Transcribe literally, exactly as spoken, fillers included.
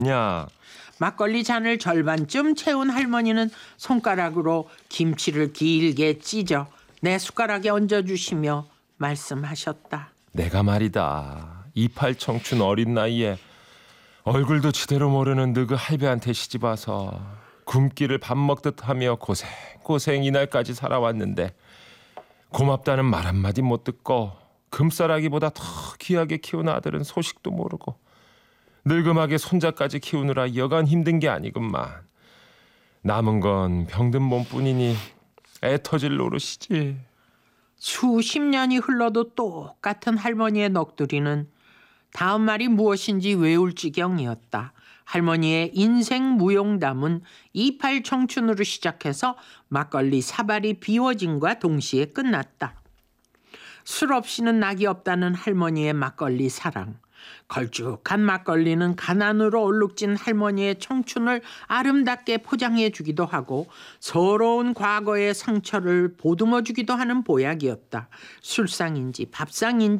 야, 막걸리 잔을 절반쯤 채운 할머니는 손가락으로 김치를 길게 찢어 내 숟가락에 얹어주시며 말씀하셨다. 내가 말이다. 이팔 청춘 어린 나이에 얼굴도 제대로 모르는 너그 할배한테 시집 와서 굶기를 밥 먹듯 하며 고생 고생 이날까지 살아왔는데 고맙다는 말 한마디 못 듣고 금싸라기보다 더 귀하게 키운 아들은 소식도 모르고 늙음하게 손자까지 키우느라 여간 힘든 게 아니구만. 남은 건 병든 몸뿐이니 애 터질 노릇이지. 수십 년이 흘러도 똑같은 할머니의 넋두리는 다음 말이 무엇인지 외울 지경이었다. 할머니의 인생 무용담은 이팔 청춘으로 시작해서 막걸리 사발이 비워짐과 동시에 끝났다. 술 없이는 낙이 없다는 할머니의 막걸리 사랑. 걸쭉한 막걸리는 가난으로 얼룩진 할머니의 청춘을 아름답게 포장해 주기도 하고 서러운 과거의 상처를 보듬어 주기도 하는 보약이었다. 술상인지 밥상인지